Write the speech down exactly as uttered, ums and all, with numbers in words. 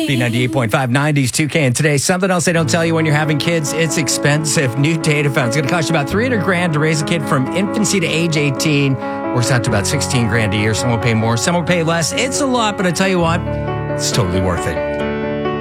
B ninety-eight point five, nineties, two K. And today, something else they don't tell you when you're having kids, it's expensive. New data found. It's going to cost you about three hundred grand to raise a kid from infancy to age eighteen. Works out to about sixteen grand a year. Some will pay more, some will pay less. It's a lot, but I tell you what, it's totally worth it.